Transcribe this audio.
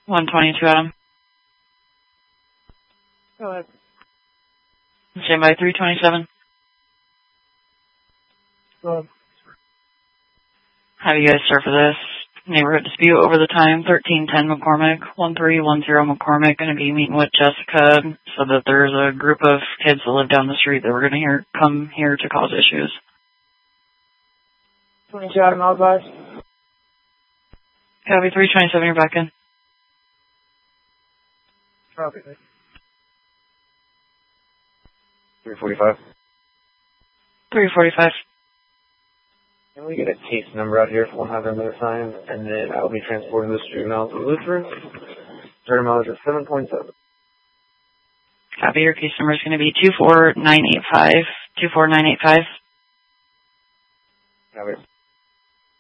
122 Adam. Go ahead. Stand by 327. Go ahead. Have you guys served for this neighborhood dispute over the time? 1310 McCormick, 1310 McCormick, going to be meeting with Jessica so that there's a group of kids that live down the street that we're going to come here to cause issues. 22 Adam, Alibi. Copy 327, you're back in. Okay. 345. 345. Can we get a case number out here for 100 minute time, and then I'll be transporting this juvenile to Lutheran. Turn mileage at 7.7. Copy, your case number is going to be 24985. 24985. Copy.